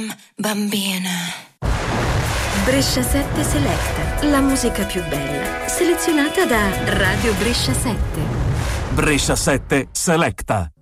Bambina. Brescia 7 Selecta, la musica più bella, selezionata da Radio Brescia 7. Brescia 7 Selecta.